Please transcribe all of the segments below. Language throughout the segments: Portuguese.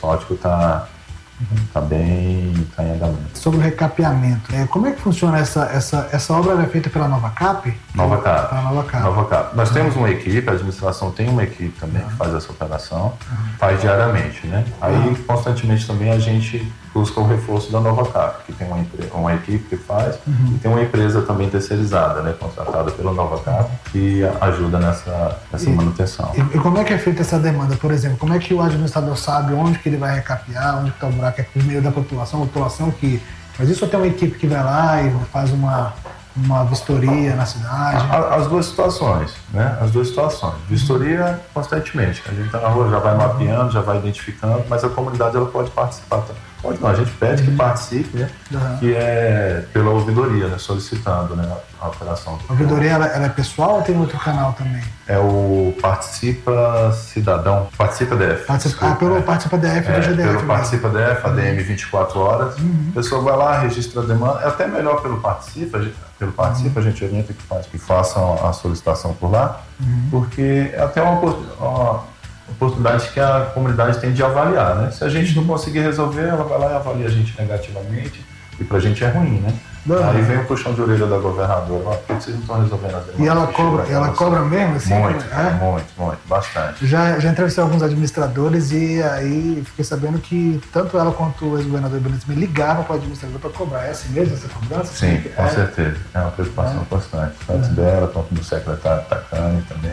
asfáltico está bem, está em andamento. Sobre o recapeamento, como é que funciona essa obra? Ela é feita pela Nova Cap? Nova Cap. Nova Cap. Nós temos uma equipe, a administração tem uma equipe também que faz essa operação, faz diariamente, né? Aí, constantemente também a gente busca o reforço da Nova Cap, que tem uma equipe que faz, e tem uma empresa também terceirizada, né, contratada pela Nova Cap, que ajuda nessa manutenção. E como é que é feita essa demanda? Por exemplo, como é que o administrador sabe onde que ele vai recapear, onde está o buraco? É por meio da população, que... Mas isso tem uma equipe que vai lá e faz uma vistoria na cidade? As duas situações, né? As duas situações. Vistoria constantemente. A gente está na rua, já vai mapeando, já vai identificando, mas a comunidade ela pode participar também. Pode não, a gente pede que participe, né? Que é pela ouvidoria, né? Solicitando, né? A operação. A ouvidoria ela é pessoal ou tem outro canal também? É o Participa Cidadão, Participa DF. Pelo Participa DF do GDF. Pelo Participa DF, ADM 24 horas. A pessoa vai lá, registra a demanda. É até melhor pelo Participa, a gente orienta que façam a solicitação por lá, porque é até uma oportunidade que a comunidade tem de avaliar, né? Se a gente não conseguir resolver, ela vai lá e avalia a gente negativamente, e pra gente é ruim, né? Aí vem o puxão de orelha da governadora, por que vocês não estão resolvendo as demandas? E ela cobra mesmo, assim? Muito, bastante. Já entrevistei alguns administradores e aí fiquei sabendo que tanto ela quanto o ex-governador Benedito me ligavam para o administrador para cobrar. É assim mesmo essa cobrança? Sim, com certeza. É uma preocupação constante, tanto dela quanto do secretário Tacani também.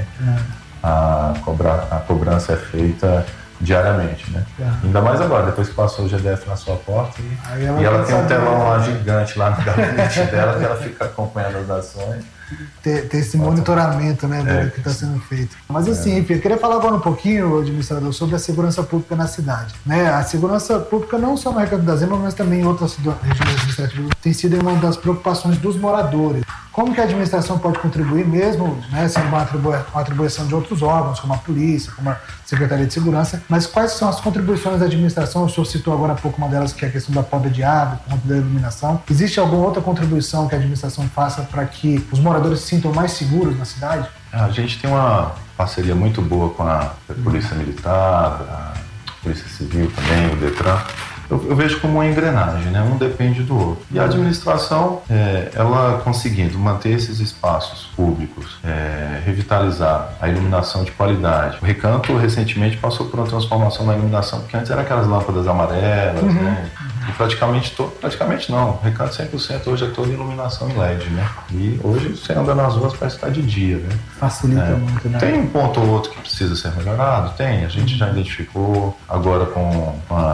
A cobrança é feita diariamente, né? Ainda mais agora, depois que passou o GDF na sua porta e ela tem um telão lá gigante lá no gabinete dela, que ela fica acompanhando as ações. Ter esse monitoramento, né, do que está sendo feito. Mas assim, eu queria falar agora um pouquinho, administrador, sobre a segurança pública na cidade. Né? A segurança pública não só no Recanto das Emas, mas também em outras regiões administrativas, tem sido uma das preocupações dos moradores. Como que a administração pode contribuir mesmo, né, sendo uma atribuição de outros órgãos, como a polícia, como a Secretaria de Segurança, mas quais são as contribuições da administração? O senhor citou agora há pouco uma delas, que é a questão da poda de água, da iluminação. Existe alguma outra contribuição que a administração faça para que os moradores se sintam mais seguros na cidade? A gente tem uma parceria muito boa com a Polícia Militar, a Polícia Civil também, o Detran. Eu vejo como uma engrenagem, né? Um depende do outro. E a administração, ela conseguindo manter esses espaços públicos, revitalizar a iluminação de qualidade. O Recanto recentemente passou por uma transformação na iluminação, porque antes eram aquelas lâmpadas amarelas, né? E praticamente não, o Recanto 100% hoje é toda iluminação em LED, né? E hoje você anda nas ruas parece estar de dia, né? Facilita muito, né? Tem um ponto ou outro que precisa ser melhorado? Tem, a gente já identificou, agora com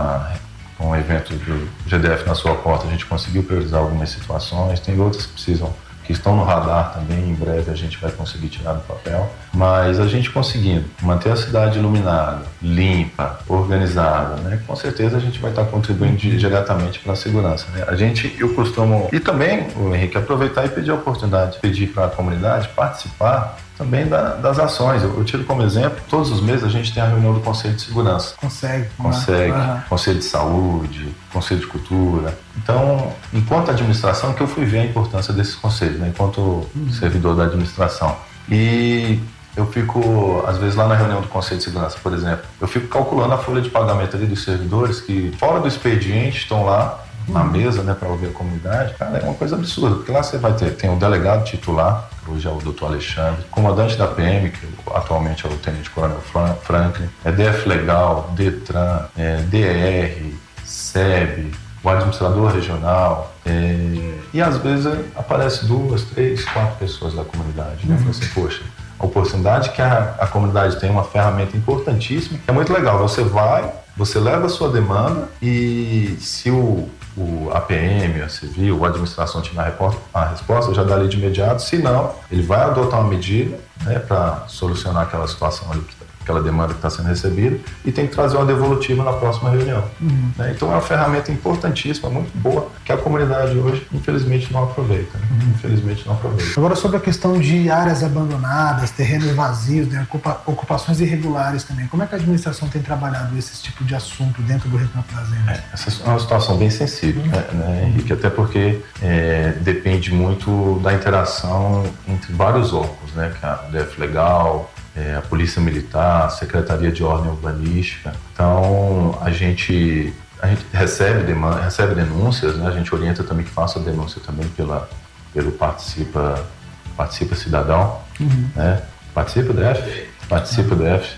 o evento do GDF na sua porta, a gente conseguiu priorizar algumas situações, tem outras que estão no radar também, em breve a gente vai conseguir tirar do papel, mas a gente conseguindo manter a cidade iluminada, limpa, organizada, né, com certeza a gente vai estar contribuindo diretamente para a segurança, né? Eu costumo, e também, o Henrique, aproveitar e pedir a oportunidade, pedir para a comunidade participar também das ações. Eu tiro como exemplo, todos os meses a gente tem a reunião do Conselho de Segurança. Consegue. Conselho de Saúde, Conselho de Cultura. Então, enquanto administração, que eu fui ver a importância desses conselhos, né? Enquanto servidor da administração. E eu fico, às vezes, lá na reunião do Conselho de Segurança, por exemplo, eu fico calculando a folha de pagamento ali dos servidores que, fora do expediente, estão lá na mesa, né, para ouvir a comunidade. Cara, é uma coisa absurda, porque lá você vai tem o delegado titular, que hoje é o doutor Alexandre, comandante da PM, que atualmente é o tenente coronel Franklin, DF Legal, Detran, DR, SEB, o administrador regional, e às vezes aparece 2, 3, 4 pessoas da comunidade, né? Eu falei assim, poxa, a oportunidade que a comunidade tem uma ferramenta importantíssima, que é muito legal, você leva a sua demanda e se a PM, a Civil, a administração tiver a resposta, já dá ali de imediato. Se não, ele vai adotar uma medida, né, para solucionar aquela situação ali, aquela demanda que está sendo recebida, e tem que trazer uma devolutiva na próxima reunião. Né? Então é uma ferramenta importantíssima, muito boa, que a comunidade hoje, infelizmente, não aproveita. Né? Infelizmente não aproveita. Agora, sobre a questão de áreas abandonadas, terrenos vazios, né, ocupações irregulares também, como é que a administração tem trabalhado esse tipo de assunto dentro do Recanto das Emas? Essa é uma situação bem sensível, né, Henrique? Até porque depende muito da interação entre vários órgãos, né, que é a DF Legal, a Polícia Militar, a Secretaria de Ordem Urbanística. Então, a gente recebe denúncias, né? A gente orienta também que faça a denúncia também pelo Participa Cidadão, né? Participa DF.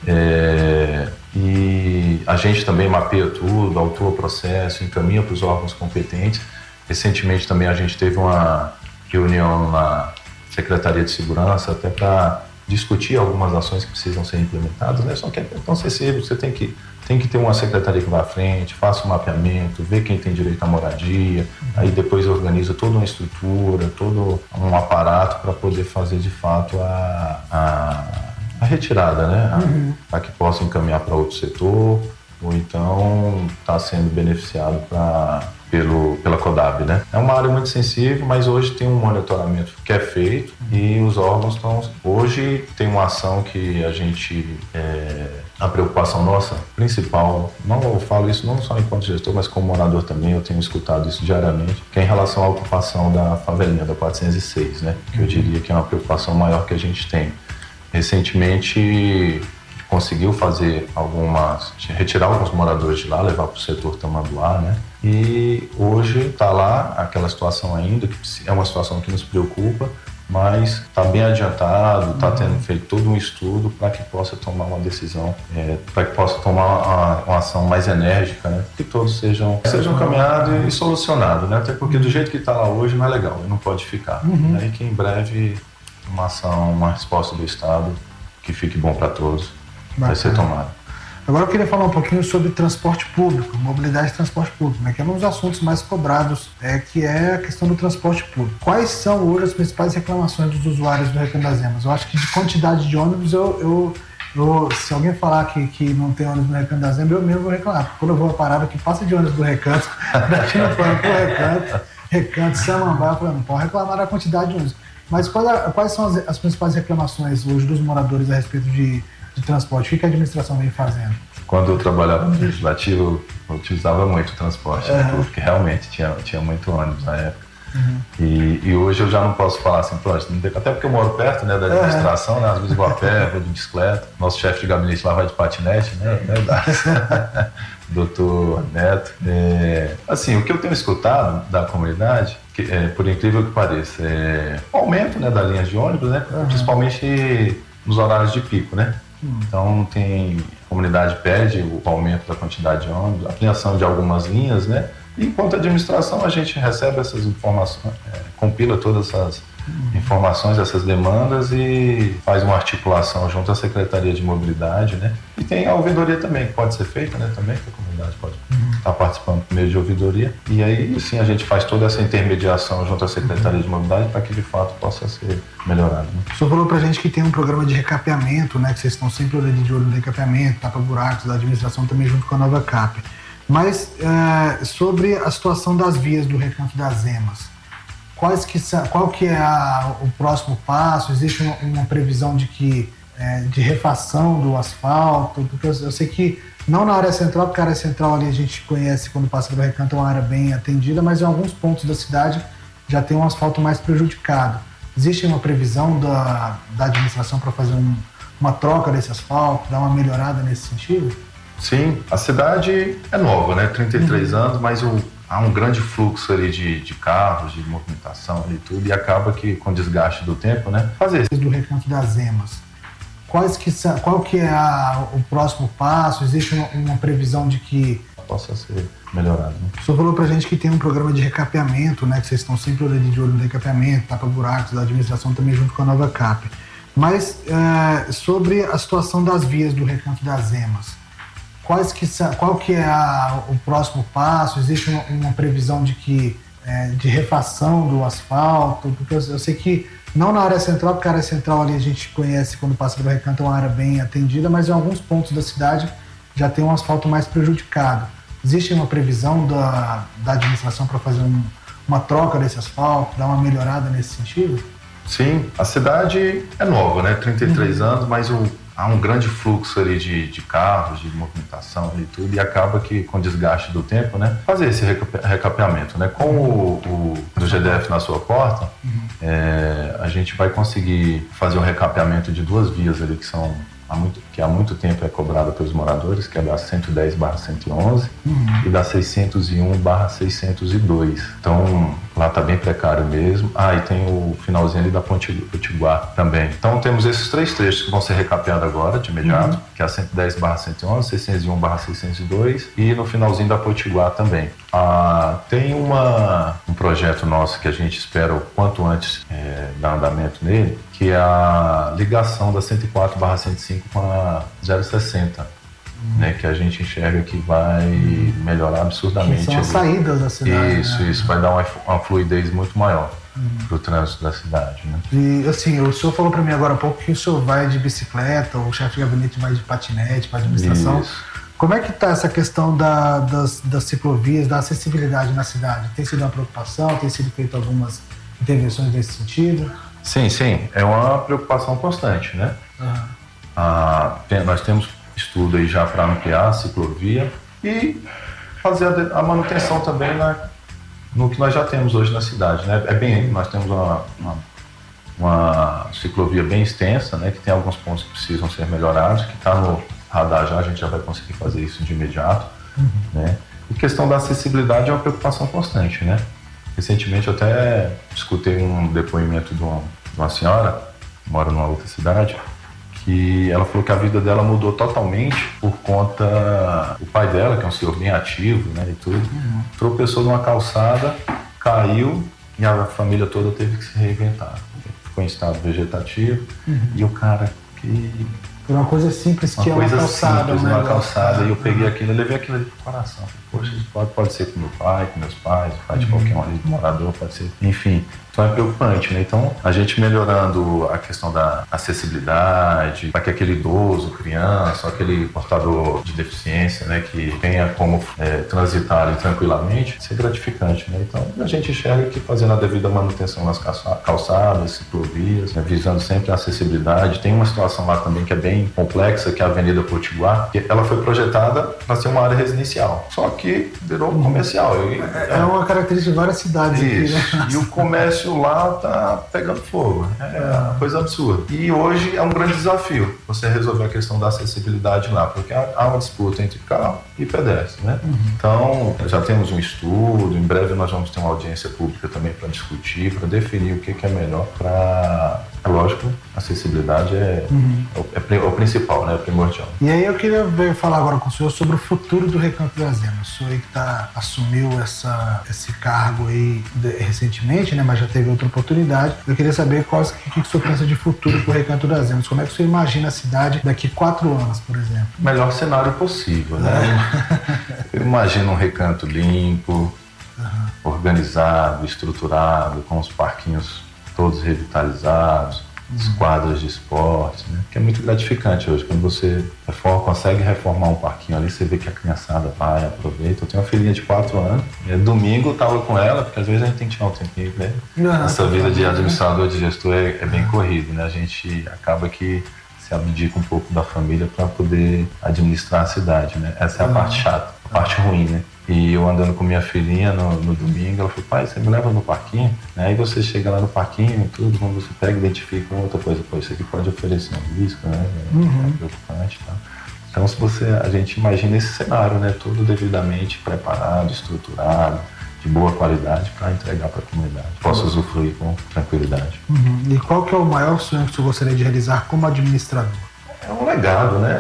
E a gente também mapeia tudo, autua o processo, encaminha para os órgãos competentes. Recentemente também a gente teve uma reunião na Secretaria de Segurança até para discutir algumas ações que precisam ser implementadas, né? Só que é tão sensível, você tem que ter uma secretaria que vá à frente, faça um mapeamento, vê quem tem direito à moradia, aí depois organiza toda uma estrutura, todo um aparato para poder fazer de fato a retirada, né? Para que possa encaminhar para outro setor, ou então está sendo beneficiado pela CODAB, né? É uma área muito sensível, mas hoje tem um monitoramento que é feito e os órgãos estão... Hoje tem uma ação que a gente... A preocupação nossa principal, eu falo isso não só enquanto gestor, mas como morador também, eu tenho escutado isso diariamente, que é em relação à ocupação da favelinha da 406, né? Que eu diria que é uma preocupação maior que a gente tem. Recentemente conseguiu retirar alguns moradores de lá, levar para o setor Tamanduá, né? E hoje está lá aquela situação ainda, que é uma situação que nos preocupa, mas está bem adiantado, está tendo feito todo um estudo para que possa tomar uma decisão, para que possa tomar uma ação mais enérgica, né? Que todos sejam caminhados e solucionados, né? Até porque do jeito que está lá hoje não é legal, não pode ficar. Aí que em breve uma resposta do Estado que fique bom para todos vai ser tomada. Agora eu queria falar um pouquinho sobre transporte público, mobilidade e transporte público, né, que é um dos assuntos mais cobrados, que é a questão do transporte público. Quais são hoje as principais reclamações dos usuários do Recanto das Emas? Eu acho que de quantidade de ônibus, se alguém falar que não tem ônibus no Recanto das Emas, eu mesmo vou reclamar, porque quando eu vou a parada que passa de ônibus do Recanto, daqui no plano pro Recanto, Samambaia, eu falo, não pode reclamar da quantidade de ônibus. Mas quais são as principais reclamações hoje dos moradores a respeito de transporte? O que a administração vem fazendo? Quando eu trabalhava no legislativo, eu utilizava muito o transporte, porque realmente tinha muito ônibus na época. E hoje eu já não posso falar assim, até porque eu moro perto, né, da administração, né, às vezes vou a pé, vou de bicicleta. Nosso chefe de gabinete lá vai de patinete, né, doutor Neto. Assim, o que eu tenho escutado da comunidade, por incrível que pareça, o aumento, né, das linhas de ônibus, né, principalmente nos horários de pico, né. Então a comunidade pede o aumento da quantidade de ônibus, a ampliação de algumas linhas, né? E enquanto administração a gente recebe essas informações, compila todas essas informações, essas demandas e faz uma articulação junto à Secretaria de Mobilidade, né? E tem a ouvidoria também, que pode ser feita, né? Também, que a comunidade pode estar participando por meio de ouvidoria. E aí, sim, a gente faz toda essa intermediação junto à Secretaria de Mobilidade para que, de fato, possa ser melhorado. Né? O senhor falou pra gente que tem um programa de recapeamento, né? Que vocês estão sempre olhando de olho no recapeamento, tapa-buracos, da administração também junto com a Nova Cap. Mas sobre a situação das vias do Recanto das Emas, qual que é o próximo passo? Existe uma previsão de refação do asfalto? Porque eu sei que não na área central, porque a área central ali a gente conhece quando passa pelo Recanto, é uma área bem atendida, mas em alguns pontos da cidade já tem um asfalto mais prejudicado. Existe uma previsão da administração para fazer uma troca desse asfalto, dar uma melhorada nesse sentido? Sim, a cidade é nova, né? 33 anos, mas há um grande fluxo ali de carros, de movimentação e tudo, e acaba que com o desgaste do tempo, né? Fazer isso. Do Recanto das Emas, qual que é o próximo passo? Existe uma previsão de que possa ser melhorado. Né? O senhor falou pra gente que tem um programa de recapeamento, né? Que vocês estão sempre olhando de olho no recapeamento, tapa-buracos, da administração também junto com a Nova Cap. Mas sobre a situação das vias do Recanto das Emas, qual que é o próximo passo? Existe uma previsão de refação do asfalto? Porque eu sei que não na área central, porque a área central ali a gente conhece quando passa pelo Recanto, é uma área bem atendida, mas em alguns pontos da cidade já tem um asfalto mais prejudicado. Existe uma previsão da administração para fazer uma troca desse asfalto, dar uma melhorada nesse sentido? Sim, a cidade é nova, né? 33 anos, mas há um grande fluxo ali de carros, de movimentação e tudo, e acaba que com o desgaste do tempo, né, fazer esse recapeamento, né, com o GDF na sua porta, a gente vai conseguir fazer o recapeamento de 2 vias ali que há muito tempo é cobrada pelos moradores, que é da 110/111 e da 601/602. Então, lá está bem precário mesmo. E tem o finalzinho ali da Ponte Potiguar também. Então, temos esses 3 trechos que vão ser recapeados agora, de imediato, que é a 110/111, 601/602 e no finalzinho da Potiguar também. Tem um projeto nosso que a gente espera o quanto antes dar andamento nele, que é a ligação da 104/105 com a 060, né, que a gente enxerga que vai melhorar absurdamente. Que são as saídas da cidade. Isso, vai dar uma fluidez muito maior para o trânsito da cidade, né? E assim, o senhor falou para mim agora há pouco que o senhor vai de bicicleta, o chefe de gabinete vai de patinete para administração. Isso. Como é que está essa questão das ciclovias, da acessibilidade na cidade? Tem sido uma preocupação? Tem sido feito algumas intervenções nesse sentido? Sim, é uma preocupação constante, né? Nós temos estudo aí já para ampliar a ciclovia e fazer a manutenção também no que nós já temos hoje na cidade, né? Nós temos uma ciclovia bem extensa, né? Que tem alguns pontos que precisam ser melhorados, que está no radar já, a gente já vai conseguir fazer isso de imediato, né? E questão da acessibilidade é uma preocupação constante, né? Recentemente eu até escutei um depoimento de uma senhora, que mora numa outra cidade, que ela falou que a vida dela mudou totalmente por conta do pai dela, que é um senhor bem ativo, né, e tudo, tropeçou numa calçada, caiu e a família toda teve que se reinventar. Ficou em estado vegetativo e o cara que... Por uma coisa simples que é uma calçada. Uma calçada, e eu peguei aquilo e levei aquilo ali pro coração. Poxa, pode ser com meu pai, com meus pais, o pai de qualquer um ali, morador, pode ser, enfim. Então é preocupante, né? Então a gente melhorando a questão da acessibilidade, para que aquele idoso, criança, aquele portador de deficiência, né, que tenha como transitar ali tranquilamente, isso é gratificante, né? Então a gente enxerga que fazendo a devida manutenção nas calçadas, ciclovias, né, visando sempre a acessibilidade. Tem uma situação lá também que é bem complexa, que é a Avenida Potiguar, que ela foi projetada para ser uma área residencial, só que virou comercial. É uma característica de várias cidades isso. Aqui, né? E o comércio lá tá pegando fogo. É uma coisa absurda. E hoje é um grande desafio você resolver a questão da acessibilidade lá, porque há uma disputa entre carro e pedestre, né? Então, já temos um estudo, em breve nós vamos ter uma audiência pública também para discutir, para definir o que é melhor para... Lógico, a acessibilidade é o principal, né? É primordial. E aí eu queria falar agora com o senhor sobre o futuro do Recanto das Emas. O senhor aí que assumiu esse cargo aí recentemente, né? Mas já teve outra oportunidade. Eu queria saber o que o senhor pensa de futuro para o Recanto das Emas. Como é que o senhor imagina a cidade daqui 4 anos, por exemplo? Melhor cenário possível, né? Eu imagino um recanto limpo, organizado, estruturado, com os parquinhos todos revitalizados, as quadras de esporte, né? Que é muito gratificante hoje, quando você consegue reformar um parquinho ali, você vê que a criançada vai, aproveita. Eu tenho uma filhinha de 4 anos, domingo eu tava com ela, porque às vezes a gente tem que tirar um tempinho, né? Essa vida de administrador, de gestor é bem corrido, né? A gente acaba que se abdica um pouco da família para poder administrar a cidade, né? Essa é a parte chata, a parte ruim, né? E eu andando com minha filhinha no domingo, ela falou, pai, você me leva no parquinho? Aí você chega lá no parquinho e tudo, quando você pega, identifica outra coisa, pô, isso aqui pode oferecer um risco, né? É preocupante, tá? Então, a gente imagina esse cenário, né? Tudo devidamente preparado, estruturado, de boa qualidade para entregar para a comunidade. Posso usufruir com tranquilidade. E qual que é o maior sonho que você gostaria de realizar como administrador? É um legado, né?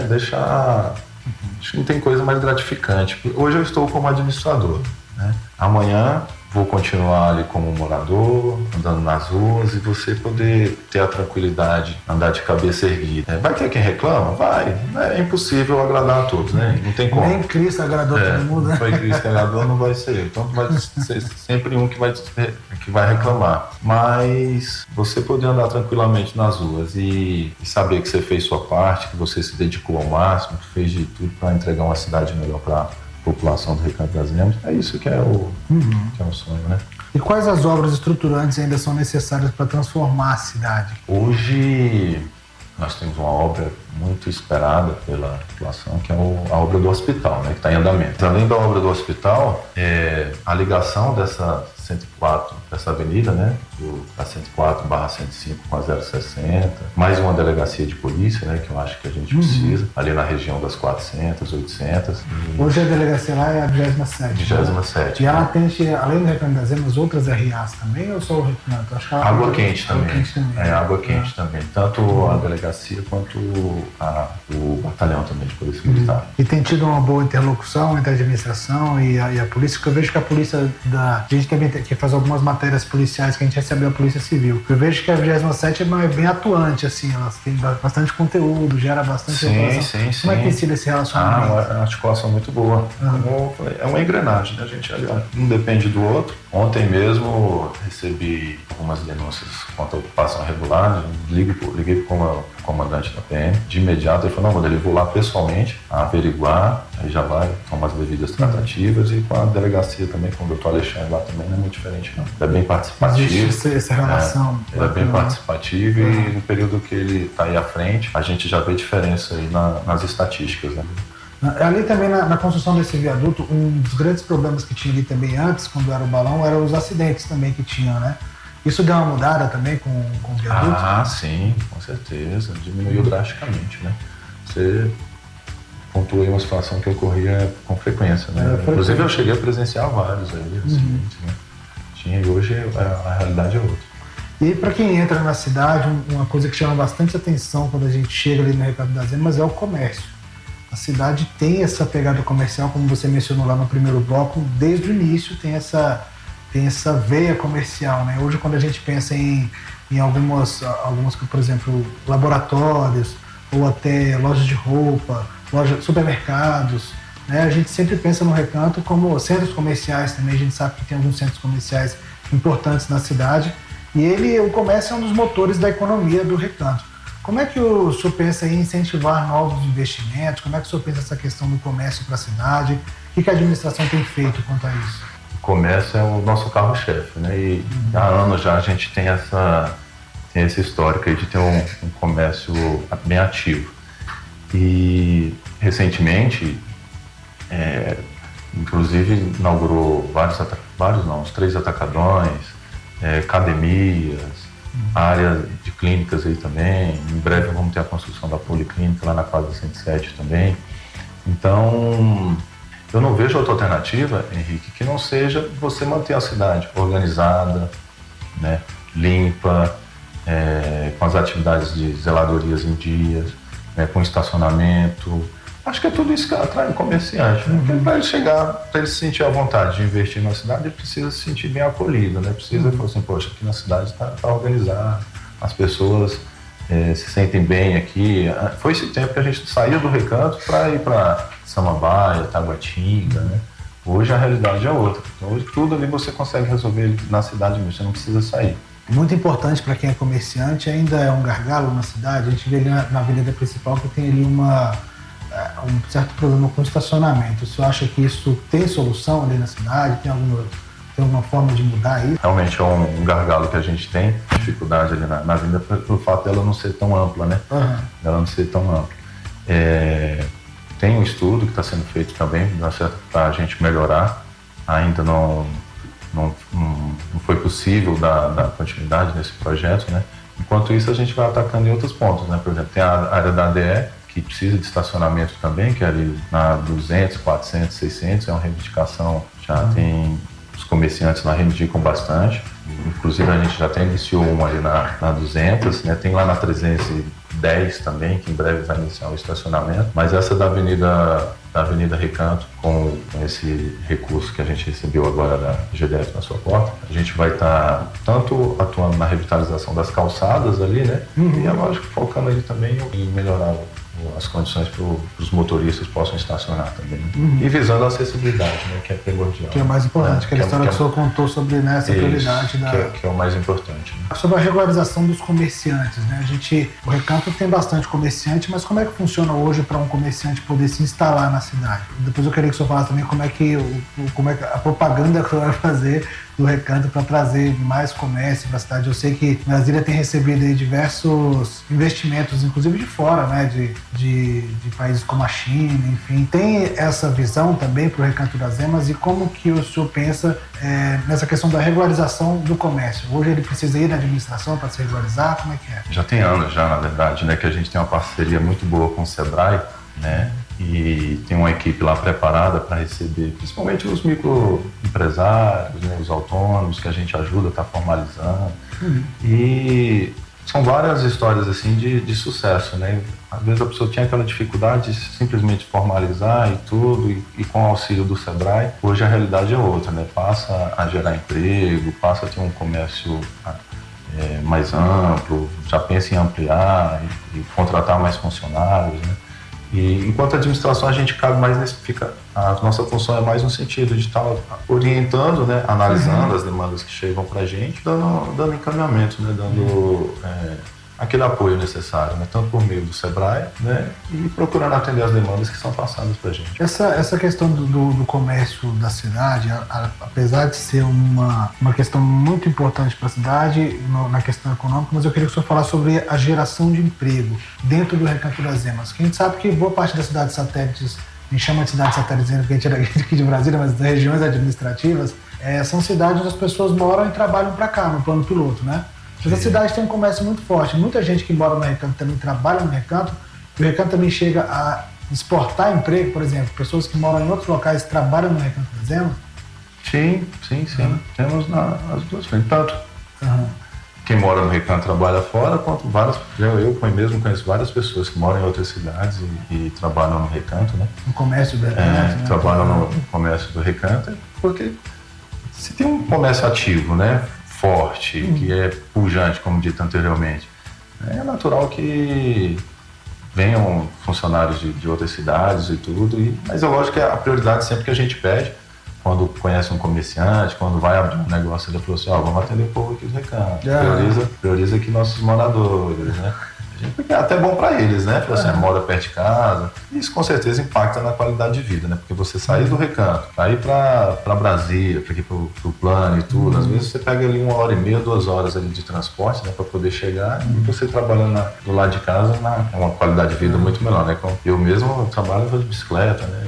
Acho que não tem coisa mais gratificante. Hoje eu estou como administrador, né? Amanhã vou continuar ali como morador, andando nas ruas, e você poder ter a tranquilidade, andar de cabeça erguida. Vai ter quem reclama? Vai. É impossível agradar a todos, né? Não tem como. Nem Cristo agradou todo mundo, né? Foi Cristo que agradou, não vai ser eu. Então vai ser sempre um que vai reclamar. Mas você poder andar tranquilamente nas ruas e saber que você fez sua parte, que você se dedicou ao máximo, que fez de tudo para entregar uma cidade melhor para população do Recanto das Emas, é isso que é o sonho, né? E quais as obras estruturantes ainda são necessárias para transformar a cidade? Hoje nós temos uma obra muito esperada pela população, que é a obra do hospital, né, que está em andamento. Além da obra do hospital, a ligação dessa 104, dessa avenida, né, da 104/105 com a 060, mais uma delegacia de polícia, né, que eu acho que a gente precisa, ali na região das 400, 800. Hoje a delegacia lá é a 27ª. 27ª. E ela atende, além do Recanto das Emas, outras RAs também, ou só o Recanto? Acho que ela Água Quente também. Água Quente também. Tanto a delegacia quanto o batalhão também de polícia militar. E tem tido uma boa interlocução entre a administração e a polícia, porque eu vejo que a polícia a gente também que faz algumas matérias policiais que a gente recebe da Polícia Civil. Eu vejo que a 27ª é bem atuante, assim, elas têm bastante conteúdo, gera bastante Sim. Como é que tem sido esse relacionamento? Uma articulação muito boa. É uma engrenagem, né? A gente um depende do outro. Ontem mesmo recebi algumas denúncias contra a ocupação irregular, liguei para o comandante da PM, de imediato ele falou, não, eu vou lá pessoalmente averiguar, aí já vai tomar as devidas tratativas, e com a delegacia também, com o doutor Alexandre lá também não é muito diferente não. É bem participativo. Existe essa relação. Ele é bem participativo e no período que ele está aí à frente, a gente já vê diferença aí nas estatísticas, né? Ali também na construção desse viaduto, um dos grandes problemas que tinha ali também antes, quando era o balão, eram os acidentes também que tinham, né? Isso deu uma mudada também com o viaduto? Sim, com certeza. Diminuiu drasticamente, né? Você pontuou aí uma situação que ocorria com frequência, né? Inclusive eu cheguei a presenciar vários aí, acidentes, né? Tinha, e hoje a realidade é outra. E para quem entra na cidade, uma coisa que chama bastante atenção quando a gente chega ali no Recanto das Emas é o comércio. A cidade tem essa pegada comercial, como você mencionou lá no primeiro bloco, desde o início tem essa veia comercial, né? Hoje, quando a gente pensa em algumas, por exemplo, laboratórios ou até lojas de roupa, supermercados, né? A gente sempre pensa no Recanto como centros comerciais também. A gente sabe que tem alguns centros comerciais importantes na cidade e o comércio é um dos motores da economia do Recanto. Como é que o senhor pensa em incentivar novos investimentos? Como é que o senhor pensa essa questão do comércio para a cidade? O que a administração tem feito quanto a isso? O comércio é o nosso carro-chefe, né? E há anos já a gente tem esse histórico aí de ter um comércio bem ativo. E recentemente, inclusive inaugurou uns 3 atacadões, academias, área de clínicas aí também. Em breve vamos ter a construção da policlínica lá na Quadra 107 também. Então, eu não vejo outra alternativa, Henrique, que não seja você manter a cidade organizada, né, limpa, com as atividades de zeladorias em dias, né, com estacionamento. Acho que é tudo isso que atrai o comerciante, né? Porque para ele se sentir à vontade de investir na cidade, ele precisa se sentir bem acolhido, né? Precisa falar assim, poxa, aqui na cidade está organizado, as pessoas se sentem bem aqui. Foi esse tempo que a gente saía do Recanto para ir para Samambaia, Taguatinga, né? Hoje a realidade é outra. Então, hoje tudo ali você consegue resolver na cidade mesmo, você não precisa sair. Muito importante para quem é comerciante, ainda é um gargalo na cidade. A gente vê ali na avenida principal que tem ali um certo problema com o estacionamento. O senhor acha que isso tem solução ali na cidade? Tem alguma forma de mudar isso? Realmente é um gargalo que a gente tem, dificuldade ali na avenida, pelo fato dela não ser tão ampla, né? Ela não ser tão ampla. Tem um estudo que está sendo feito também para a gente melhorar. Ainda não foi possível dar continuidade nesse projeto, né? Enquanto isso, a gente vai atacando em outros pontos, né? Por exemplo, tem a área da ADE, que precisa de estacionamento também, que é ali na 200, 400, 600, é uma reivindicação, já tem, os comerciantes lá reivindicam bastante, inclusive a gente já até iniciou uma ali na 200, né? Tem lá na 310 também, que em breve vai iniciar o estacionamento, mas essa da Avenida Recanto, com esse recurso que a gente recebeu agora da GDF na sua porta, a gente vai estar tanto atuando na revitalização das calçadas ali, né? E é lógico, focando ali também em melhorar as condições para os motoristas possam estacionar também. E visando a acessibilidade, né, que é primordial. Que é o mais importante, aquela história que o senhor contou sobre, né, essa prioridade. Que é o mais importante. Né? Sobre a regularização dos comerciantes, né? O Recanto tem bastante comerciante, mas como é que funciona hoje para um comerciante poder se instalar na cidade? Depois eu queria que o senhor falasse também como é que a propaganda que o senhor vai fazer do Recanto para trazer mais comércio para a cidade. Eu sei que Brasília tem recebido aí diversos investimentos, inclusive de fora, né, de países como a China, enfim. Tem essa visão também para o Recanto das Emas, e como que o senhor pensa nessa questão da regularização do comércio? Hoje ele precisa ir na administração para se regularizar? Como é que é? Já tem anos, na verdade, né, que a gente tem uma parceria muito boa com o Sebrae, né, e tem uma equipe lá preparada para receber principalmente os microempresários, né, os autônomos, que a gente ajuda a estar formalizando. E são várias histórias assim de sucesso, né? Às vezes a pessoa tinha aquela dificuldade de simplesmente formalizar e tudo, e com o auxílio do Sebrae, hoje a realidade é outra, né? Passa a gerar emprego, passa a ter um comércio mais amplo, já pensa em ampliar e contratar mais funcionários, né? E enquanto administração a gente cabe mais a nossa função é mais no sentido de estar orientando, né, analisando as demandas que chegam para a gente, dando encaminhamento, né, dando aquele apoio necessário, né, tanto por meio do Sebrae, né, e procurando atender as demandas que são passadas para a gente. Essa questão do comércio da cidade, apesar de ser uma questão muito importante para a cidade, na questão econômica, mas eu queria que o senhor falasse sobre a geração de emprego dentro do Recanto das Emas. Que a gente sabe que boa parte das cidades satélites, a gente chama de cidades satélites porque a gente é aqui de Brasília, mas das regiões administrativas, são cidades onde as pessoas moram e trabalham para cá, no plano piloto, né? Mas a cidade tem um comércio muito forte. Muita gente que mora no Recanto também trabalha no Recanto. E o Recanto também chega a exportar emprego, por exemplo. Pessoas que moram em outros locais trabalham no Recanto das Emas. Sim. Temos as duas frentes. Tanto quem mora no Recanto trabalha fora, quanto eu mesmo conheço várias pessoas que moram em outras cidades e trabalham no Recanto, né? No comércio do Recanto. Né? Trabalham no comércio do Recanto, porque se tem um comércio ativo, né? Forte, que é pujante, como dito anteriormente, é natural que venham funcionários de outras cidades e tudo, mas é lógico que a prioridade sempre que a gente pede, quando conhece um comerciante, quando vai abrir um negócio, ele falou assim, vamos atender o povo aqui do Recanto, prioriza aqui nossos moradores, né? Porque é até bom para eles, né? Porque, mora perto de casa. Isso com certeza impacta na qualidade de vida, né? Porque você sair do Recanto, ir para Brasília, para aqui pro plano e tudo, às vezes você pega ali 1h30, 2 horas ali de transporte, né? Para poder chegar, e você trabalhando do lado de casa é uma qualidade de vida muito melhor, né? Eu mesmo trabalho de bicicleta, né?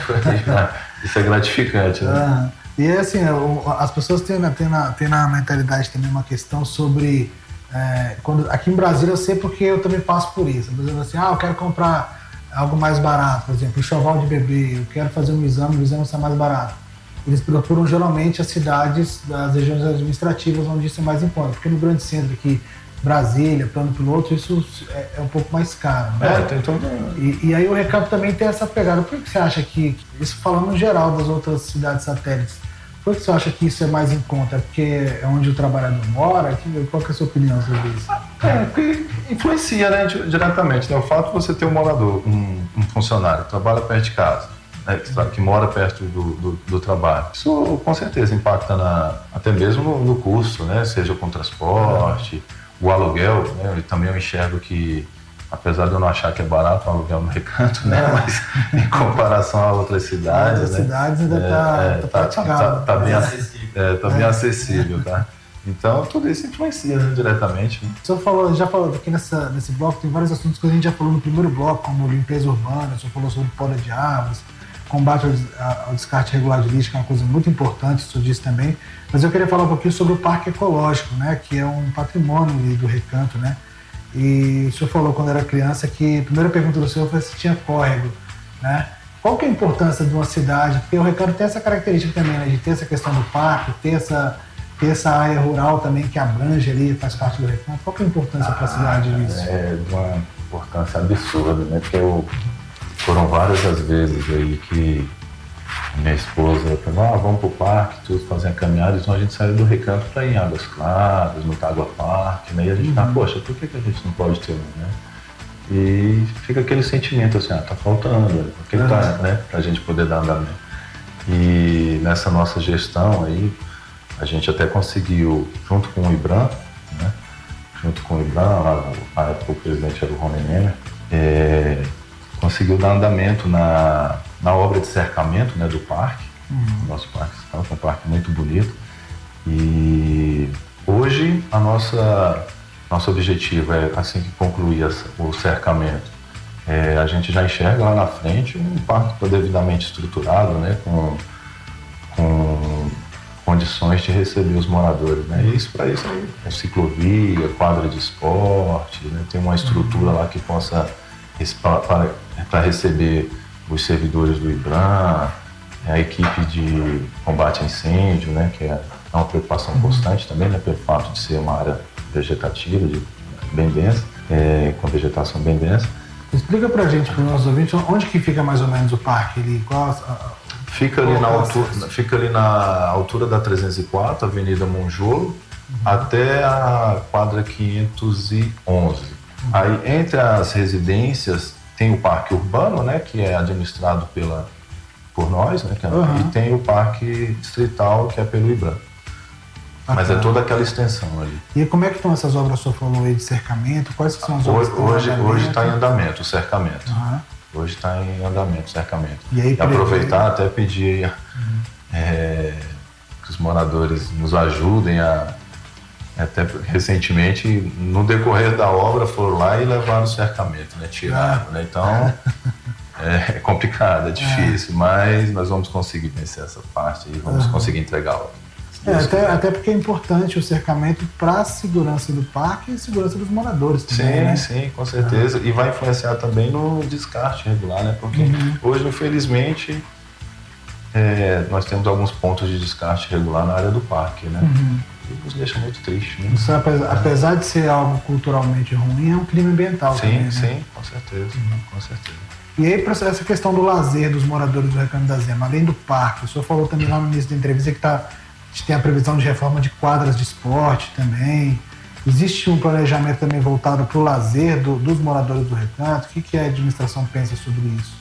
Isso é gratificante, né? E assim, as pessoas têm na mentalidade também uma questão sobre... aqui em Brasília eu sei porque eu também passo por isso. Por exemplo, assim, eu quero comprar algo mais barato, por exemplo, enxoval de bebê, eu quero fazer um exame, o exame está mais barato. Eles procuram geralmente as cidades das regiões administrativas onde isso é mais em conta, porque no grande centro aqui, Brasília, plano piloto, isso é um pouco mais caro, né? Tem todo... e aí o Recanto também tem essa pegada. Por que você acha que, isso falando no geral das outras cidades satélites, por que você acha que isso é mais em conta? É porque é onde o trabalhador mora? Qual que é a sua opinião sobre isso? Porque influencia, né, diretamente, né? O fato de você ter um morador, um funcionário que trabalha perto de casa, né, que mora perto do trabalho, isso com certeza impacta até mesmo no custo, né? Seja com transporte, o aluguel, né? Eu também enxergo que, apesar de eu não achar que é barato o aluguel no Recanto, né? Mas em comparação a outras cidades, outras cidades ainda tá bem acessível, tá? Então, tudo isso influencia, né, diretamente. Né? O senhor já falou aqui nesse bloco, tem vários assuntos que a gente já falou no primeiro bloco, como limpeza urbana, o senhor falou sobre poda de árvores, combate ao descarte irregular de lixo, que é uma coisa muito importante, o senhor disse também. Mas eu queria falar um pouquinho sobre o Parque Ecológico, né? Que é um patrimônio do Recanto, né? E o senhor falou quando era criança que a primeira pergunta do senhor foi se tinha córrego, né? Qual que é a importância de uma cidade? Porque o Recanto tem essa característica também, né? De ter essa questão do parque, ter essa área rural também que abrange ali, faz parte do Recanto. Qual que é a importância para a cidade disso? É de uma importância absurda, né? Porque foram várias as vezes aí que minha esposa falou, vamos pro parque, tudo, fazer a caminhada, então a gente saiu do Recanto para ir em Águas Claras, no Tágua Parque, né? E a gente fala, poxa, por que a gente não pode ter um, né? E fica aquele sentimento assim, tá faltando, porque tá, né? Pra gente poder dar andamento. E nessa nossa gestão aí, a gente até conseguiu, junto com o IBRAM, né? Na época o presidente era o Rony Nemer, conseguiu dar andamento na obra de cercamento, né, do parque. Nosso parque é um parque muito bonito. E hoje nosso objetivo é, assim que concluir o cercamento, a gente já enxerga lá na frente um parque devidamente estruturado, né, com condições de receber os moradores, né? E isso aí é ciclovia, quadra de esporte, né? Tem uma estrutura lá que possa para receber os servidores do IBRAM, a equipe de combate a incêndio, né? Que é uma preocupação constante também, né? Pelo fato de ser uma área vegetativa bem densa, com vegetação bem densa. Explica pra gente, para os nossos ouvintes, onde que fica mais ou menos o parque? Fica ali na altura da 304, Avenida Monjolo, até a quadra 511. Aí, entre as residências, tem o Parque Urbano, né, que é administrado por nós, né, e tem o Parque Distrital, que é pelo IBRAM. Mas é toda aquela extensão ali. E como é que estão essas obras, o senhor falou aí de cercamento? Quais são as obras? Hoje está em andamento o cercamento. Hoje está em andamento o cercamento. E aí, aproveitar até pedir que os moradores nos ajudem até recentemente, no decorrer da obra, foram lá e levaram o cercamento, né? Tiraram, né? Então, é complicado, é difícil, mas nós vamos conseguir vencer essa parte e vamos conseguir entregar a obra. Até porque é importante o cercamento para a segurança do parque e segurança dos moradores também, né? Sim, com certeza. E vai influenciar também no descarte regular, né? Porque hoje, infelizmente, nós temos alguns pontos de descarte regular na área do parque, né? E nos deixa muito triste, né? Isso, apesar de ser algo culturalmente ruim, é um crime ambiental também, né? Sim, com certeza, com certeza. E aí, para essa questão do lazer dos moradores do Recanto da Zema, além do parque, o senhor falou também lá no início da entrevista que a gente tem a previsão de reforma de quadras de esporte também. Existe um planejamento também voltado para o lazer dos moradores do Recanto? O que a administração pensa sobre isso?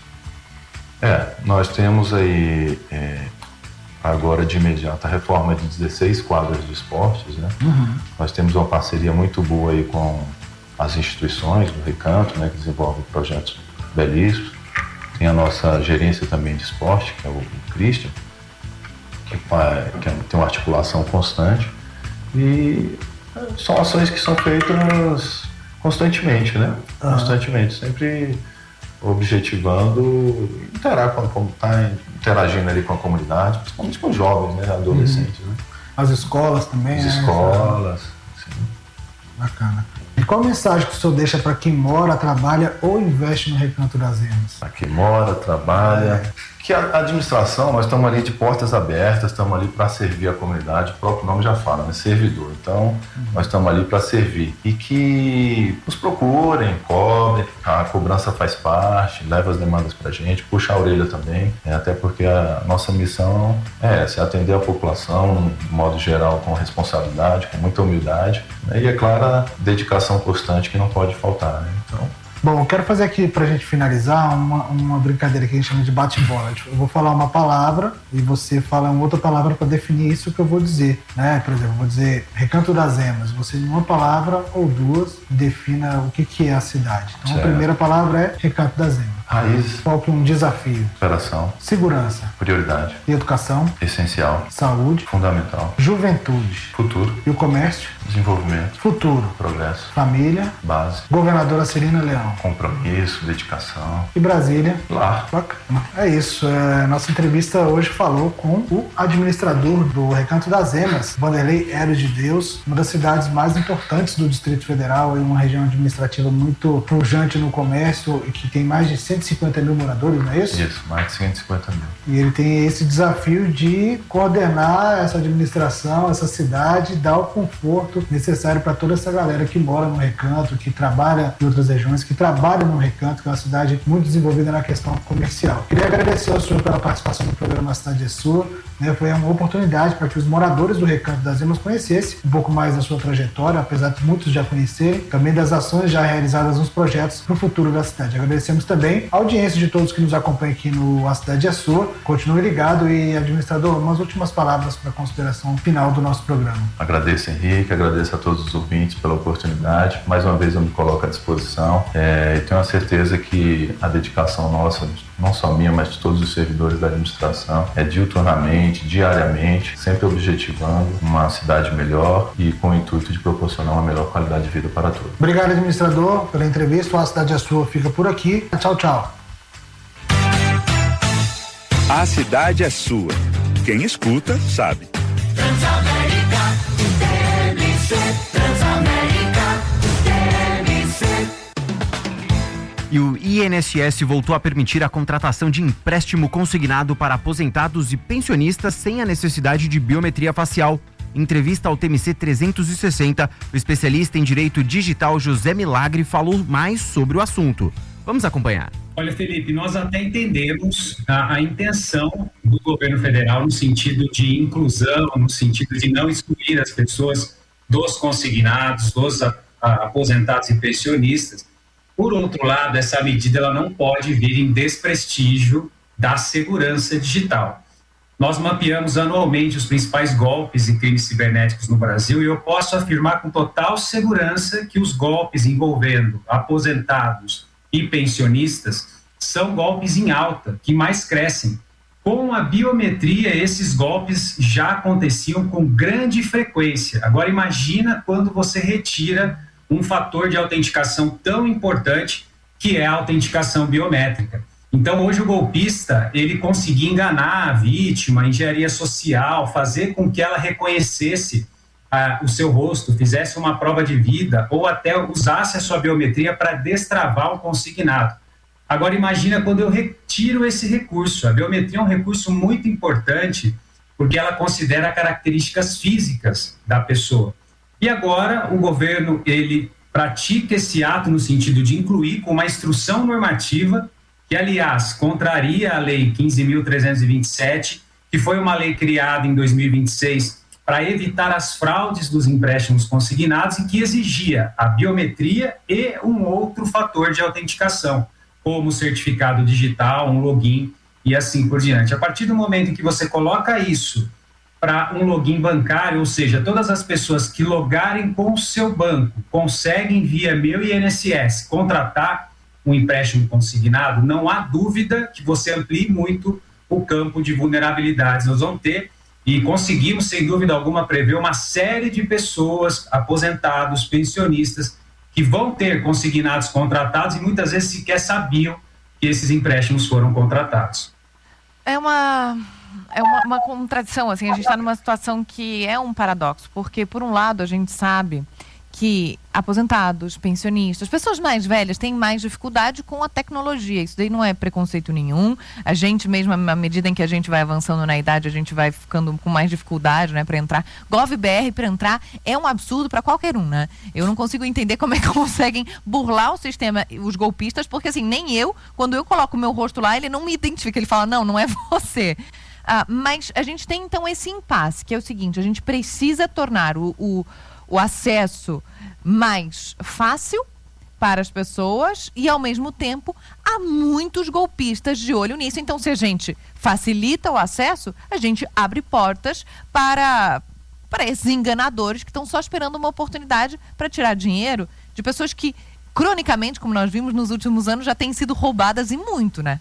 Nós temos aí, agora de imediato, a reforma de 16 quadras de esportes, né? Nós temos uma parceria muito boa aí com as instituições do Recanto, né, que desenvolvem projetos belíssimos. Tem a nossa gerência também de esporte, que é o Christian, que tem uma articulação constante, e são ações que são feitas constantemente, né? Constantemente, sempre objetivando interagindo ali com a comunidade, principalmente com os jovens, né? Adolescentes, né? As escolas também, As escolas, sim. Bacana. E qual mensagem que o senhor deixa para quem mora, trabalha ou investe no Recanto das Emas? Para quem mora, trabalha... Que a administração, nós estamos ali de portas abertas, estamos ali para servir a comunidade, o próprio nome já fala, né? Servidor. Então, nós estamos ali para servir. E que nos procurem, cobrem, a cobrança faz parte, leva as demandas para a gente, puxa a orelha também, até porque a nossa missão é essa, atender a população, de modo geral, com responsabilidade, com muita humildade, né? E, é claro, a dedicação constante que não pode faltar, né? Então, bom, eu quero fazer aqui, pra gente finalizar, uma brincadeira que a gente chama de bate-bola. Eu vou falar uma palavra e você fala uma outra palavra para definir isso que eu vou dizer, né? Por exemplo, eu vou dizer Recanto das Emas. Você, em uma palavra ou duas, defina o que é a cidade. Então, certo. A primeira palavra é Recanto das Emas. Raiz. Qual que é um desafio? Operação. Segurança. Prioridade. Educação. Essencial. Saúde. Fundamental. Juventude. Futuro. E o comércio? Desenvolvimento. Futuro. Progresso. Família. Base. Governadora Celina Leão. Compromisso, dedicação. E Brasília? Lar. Bacana. É isso. Nossa entrevista hoje falou com o administrador do Recanto das Emas, Vanderlei Hélio de Deus, uma das cidades mais importantes do Distrito Federal, uma região administrativa muito pujante no comércio e que tem mais de 150 mil moradores, não é isso? Isso, mais de 150 mil. E ele tem esse desafio de coordenar essa administração, essa cidade, dar o conforto necessário para toda essa galera que mora no Recanto, que trabalha em outras regiões, que trabalha no Recanto, que é uma cidade muito desenvolvida na questão comercial. Queria agradecer ao senhor pela participação no programa A Cidade é Sua. Foi uma oportunidade para que os moradores do Recanto das Emas conhecessem um pouco mais da sua trajetória, apesar de muitos já conhecerem, também das ações já realizadas nos projetos para o futuro da cidade. Agradecemos também a audiência de todos que nos acompanham aqui no A Cidade é Sua. Continue ligado e, administrador, umas últimas palavras para a consideração final do nosso programa. Agradeço, Henrique, agradeço a todos os ouvintes pela oportunidade. Mais uma vez eu me coloco à disposição e tenho a certeza que a dedicação nossa, não só minha, mas de todos os servidores da administração, é diuturnamente, diariamente, sempre objetivando uma cidade melhor e com o intuito de proporcionar uma melhor qualidade de vida para todos. Obrigado, administrador, pela entrevista. A Cidade é Sua fica por aqui. Tchau, tchau. A cidade é sua. Quem escuta, sabe. Transamérica, TMC, Transamérica, TMC. E o INSS voltou a permitir a contratação de empréstimo consignado para aposentados e pensionistas sem a necessidade de biometria facial. Em entrevista ao TMC 360, o especialista em direito digital José Milagre falou mais sobre o assunto. Vamos acompanhar. Olha, Felipe, nós até entendemos a intenção do governo federal no sentido de inclusão, no sentido de não excluir as pessoas dos consignados, dos aposentados e pensionistas. Por outro lado, essa medida ela não pode vir em desprestígio da segurança digital. Nós mapeamos anualmente os principais golpes e crimes cibernéticos no Brasil e eu posso afirmar com total segurança que os golpes envolvendo aposentados e pensionistas são golpes em alta, que mais crescem. Com a biometria, esses golpes já aconteciam com grande frequência. Agora imagina quando você retira um fator de autenticação tão importante que é a autenticação biométrica. Então hoje o golpista, ele conseguia enganar a vítima, a engenharia social, fazer com que ela reconhecesse o seu rosto, fizesse uma prova de vida ou até usasse a sua biometria para destravar um consignado. Agora imagina quando eu retiro esse recurso. A biometria é um recurso muito importante porque ela considera características físicas da pessoa. E agora o governo, ele pratica esse ato no sentido de incluir com uma instrução normativa que, aliás, contraria a Lei 15.327, que foi uma lei criada em 2026 para evitar as fraudes dos empréstimos consignados e que exigia a biometria e um outro fator de autenticação, como certificado digital, um login e assim por diante. A partir do momento em que você coloca isso para um login bancário, ou seja, todas as pessoas que logarem com o seu banco conseguem, via Meu INSS, contratar um empréstimo consignado, não há dúvida que você amplie muito o campo de vulnerabilidades. Nós vamos ter e conseguimos, sem dúvida alguma, prever uma série de pessoas, aposentados, pensionistas, que vão ter consignados contratados e muitas vezes sequer sabiam que esses empréstimos foram contratados. É uma contradição, assim, a gente está numa situação que é um paradoxo, porque por um lado a gente sabe que aposentados, pensionistas, pessoas mais velhas têm mais dificuldade com a tecnologia. Isso daí não é preconceito nenhum. A gente mesmo, à medida em que a gente vai avançando na idade, a gente vai ficando com mais dificuldade, né, para entrar. GovBR para entrar é um absurdo para qualquer um, né? Eu não consigo entender como é que conseguem burlar o sistema, os golpistas, porque assim, nem eu, quando eu coloco o meu rosto lá, ele não me identifica, ele fala, não é você. Mas a gente tem então esse impasse, que é o seguinte, a gente precisa tornar o acesso mais fácil para as pessoas e, ao mesmo tempo, há muitos golpistas de olho nisso. Então, se a gente facilita o acesso, a gente abre portas para esses enganadores que estão só esperando uma oportunidade para tirar dinheiro de pessoas que, cronicamente, como nós vimos nos últimos anos, já têm sido roubadas e muito, né?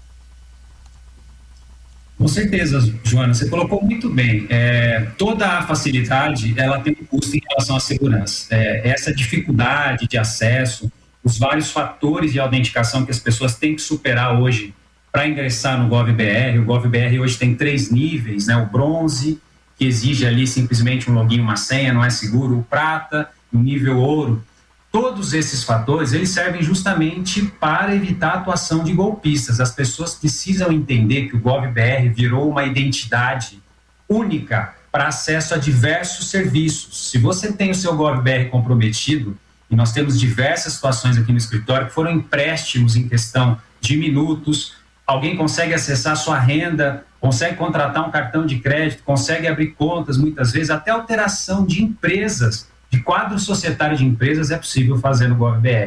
Com certeza, Joana, você colocou muito bem. Toda a facilidade, ela tem um custo em relação à segurança. Essa dificuldade de acesso, os vários fatores de autenticação que as pessoas têm que superar hoje para ingressar no GovBR. O GovBR hoje tem 3 níveis, né? O bronze, que exige ali simplesmente um login, uma senha, não é seguro. O prata, o nível ouro. Todos esses fatores, eles servem justamente para evitar a atuação de golpistas. As pessoas precisam entender que o GovBR virou uma identidade única para acesso a diversos serviços. Se você tem o seu GovBR comprometido, e nós temos diversas situações aqui no escritório que foram empréstimos em questão de minutos, alguém consegue acessar a sua renda, consegue contratar um cartão de crédito, consegue abrir contas, muitas vezes, até alteração de empresas, de quadro societário de empresas é possível fazer no GovBR.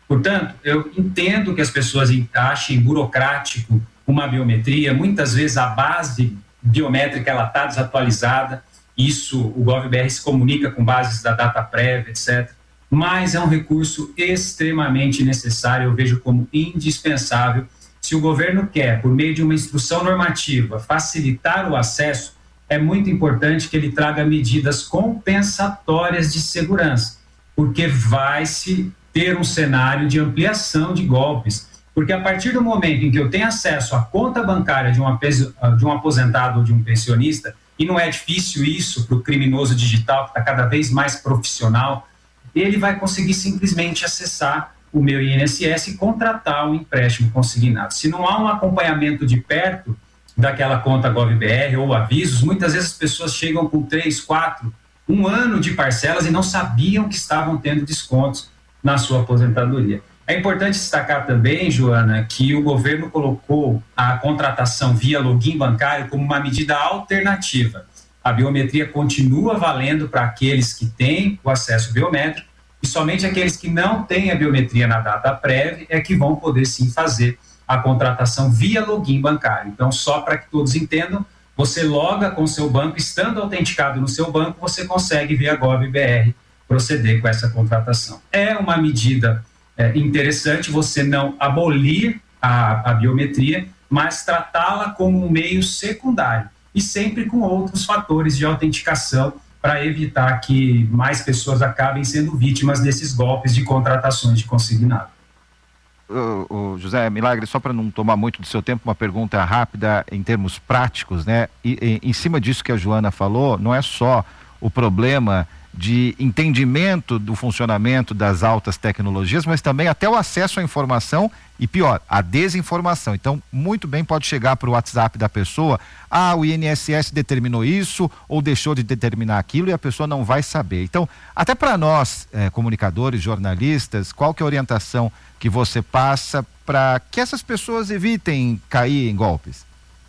Portanto, eu entendo que as pessoas achem burocrático uma biometria, muitas vezes a base biométrica ela está desatualizada, isso o GovBR se comunica com bases da DataPrev, etc., mas é um recurso extremamente necessário, eu vejo como indispensável. Se o governo quer, por meio de uma instrução normativa, facilitar o acesso, é muito importante que ele traga medidas compensatórias de segurança, porque vai-se ter um cenário de ampliação de golpes. Porque a partir do momento em que eu tenho acesso à conta bancária de um aposentado ou de um pensionista, e não é difícil isso para o criminoso digital, que está cada vez mais profissional, ele vai conseguir simplesmente acessar o meu INSS e contratar um empréstimo consignado. Se não há um acompanhamento de perto daquela conta GovBR ou avisos, muitas vezes as pessoas chegam com 3, 4, 1 ano de parcelas e não sabiam que estavam tendo descontos na sua aposentadoria. É importante destacar também, Joana, que o governo colocou a contratação via login bancário como uma medida alternativa. A biometria continua valendo para aqueles que têm o acesso biométrico e somente aqueles que não têm a biometria na DataPrev é que vão poder sim fazer a contratação via login bancário. Então, só para que todos entendam, você loga com o seu banco, estando autenticado no seu banco, você consegue via GovBR proceder com essa contratação. É uma medida interessante você não abolir a biometria, mas tratá-la como um meio secundário e sempre com outros fatores de autenticação para evitar que mais pessoas acabem sendo vítimas desses golpes de contratações de consignado. O José Milagre, só para não tomar muito do seu tempo, uma pergunta rápida em termos práticos, né? E em cima disso que a Joana falou, não é só o problema de entendimento do funcionamento das altas tecnologias, mas também até o acesso à informação e, pior, a desinformação. Então, muito bem pode chegar para o WhatsApp da pessoa, o INSS determinou isso ou deixou de determinar aquilo e a pessoa não vai saber. Então, até para nós, comunicadores, jornalistas, qual que é a orientação que você passa para que essas pessoas evitem cair em golpes?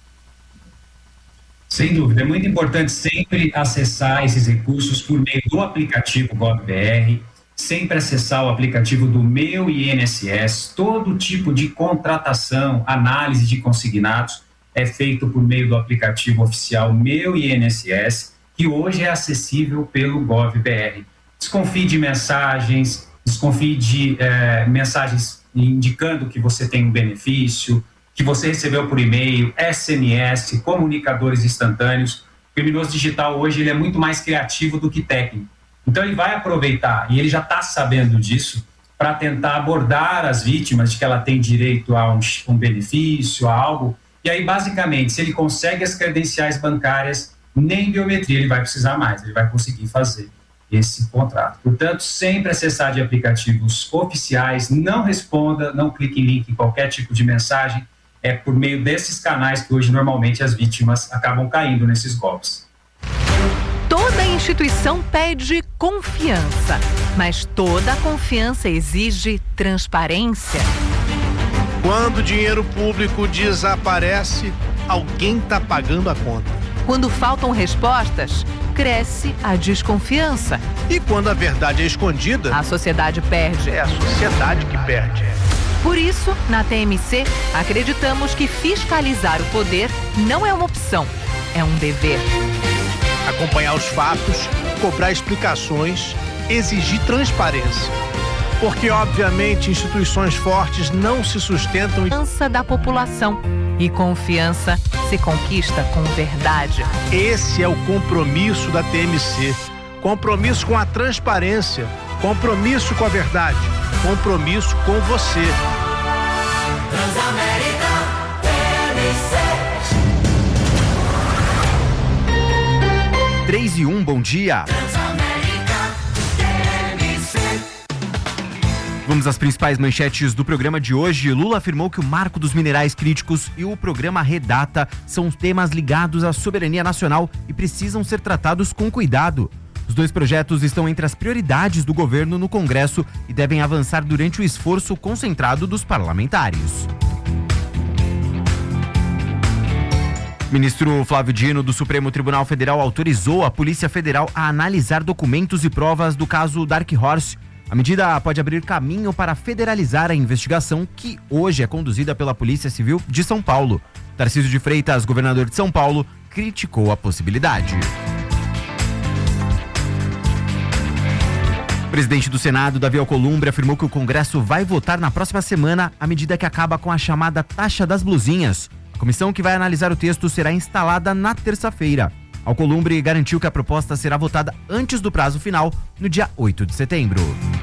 Sem dúvida, é muito importante sempre acessar esses recursos por meio do aplicativo GovBR, sempre acessar o aplicativo do Meu INSS. Todo tipo de contratação, análise de consignados é feito por meio do aplicativo oficial Meu INSS, que hoje é acessível pelo GovBR. Desconfie de mensagens, desconfie de mensagens indicando que você tem um benefício, que você recebeu por e-mail, SMS, comunicadores instantâneos. O criminoso digital hoje ele é muito mais criativo do que técnico. Então ele vai aproveitar, e ele já está sabendo disso, para tentar abordar as vítimas de que ela tem direito a um benefício, a algo. E aí, basicamente, se ele consegue as credenciais bancárias, nem biometria ele vai precisar mais, ele vai conseguir fazer esse contrato. Portanto, sempre acessar de aplicativos oficiais, não responda, não clique em link em qualquer tipo de mensagem. É por meio desses canais que hoje normalmente as vítimas acabam caindo nesses golpes. Toda instituição pede confiança, mas toda confiança exige transparência. Quando o dinheiro público desaparece, alguém está pagando a conta. Quando faltam respostas, cresce a desconfiança. E quando a verdade é escondida, a sociedade perde. É a sociedade que perde. Por isso, na TMC, acreditamos que fiscalizar o poder não é uma opção, é um dever. Acompanhar os fatos, cobrar explicações, exigir transparência. Porque, obviamente, instituições fortes não se sustentam. Confiança da população. E confiança se conquista com verdade. Esse é o compromisso da TMC. Compromisso com a transparência. Compromisso com a verdade. Compromisso com você. Transamérica TMC. 3:01, bom dia. Transamérica TMC. Vamos às principais manchetes do programa de hoje. Lula afirmou que o Marco dos Minerais Críticos e o programa Redata são temas ligados à soberania nacional e precisam ser tratados com cuidado. Os dois projetos estão entre as prioridades do governo no Congresso e devem avançar durante o esforço concentrado dos parlamentares. O ministro Flávio Dino, do Supremo Tribunal Federal, autorizou a Polícia Federal a analisar documentos e provas do caso Dark Horse, A medida pode abrir caminho para federalizar a investigação que hoje é conduzida pela Polícia Civil de São Paulo. Tarcísio de Freitas, governador de São Paulo, criticou a possibilidade. O presidente do Senado, Davi Alcolumbre, afirmou que o Congresso vai votar na próxima semana a medida que acaba com a chamada taxa das blusinhas. A comissão que vai analisar o texto será instalada na terça-feira. Alcolumbre garantiu que a proposta será votada antes do prazo final, no dia 8 de setembro.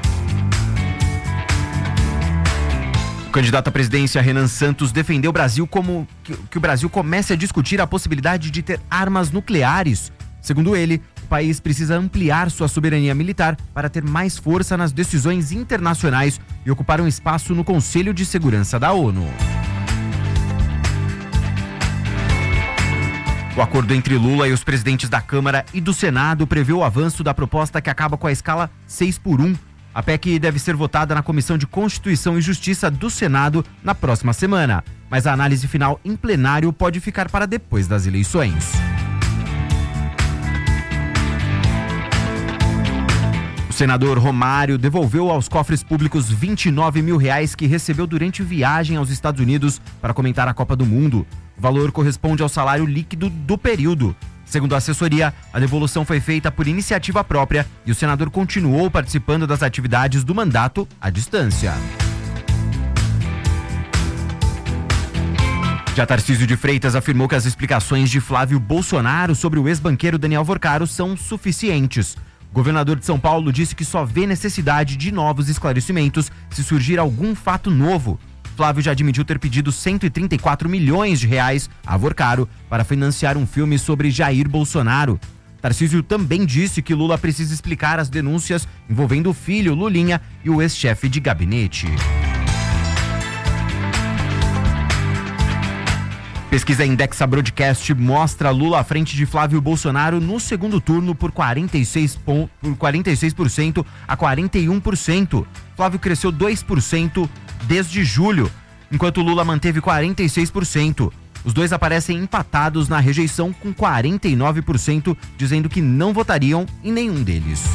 O candidato à presidência, Renan Santos, defendeu que o Brasil comece a discutir a possibilidade de ter armas nucleares. Segundo ele, o país precisa ampliar sua soberania militar para ter mais força nas decisões internacionais e ocupar um espaço no Conselho de Segurança da ONU. O acordo entre Lula e os presidentes da Câmara e do Senado prevê o avanço da proposta que acaba com a escala 6x1. A PEC deve ser votada na Comissão de Constituição e Justiça do Senado na próxima semana, mas a análise final em plenário pode ficar para depois das eleições. O senador Romário devolveu aos cofres públicos R$29 mil que recebeu durante viagem aos Estados Unidos para comentar a Copa do Mundo. O valor corresponde ao salário líquido do período. Segundo a assessoria, a devolução foi feita por iniciativa própria e o senador continuou participando das atividades do mandato à distância. Já Tarcísio de Freitas afirmou que as explicações de Flávio Bolsonaro sobre o ex-banqueiro Daniel Vorcaro são suficientes. O governador de São Paulo disse que só vê necessidade de novos esclarecimentos se surgir algum fato novo. Flávio já admitiu ter pedido R$134 milhões a Vorcaro para financiar um filme sobre Jair Bolsonaro. Tarcísio também disse que Lula precisa explicar as denúncias envolvendo o filho Lulinha e o ex-chefe de gabinete. Pesquisa Indexa Broadcast mostra Lula à frente de Flávio Bolsonaro no segundo turno por 46% a 41%. Flávio cresceu 2% desde julho, enquanto Lula manteve 46%. Os dois aparecem empatados na rejeição com 49%, dizendo que não votariam em nenhum deles.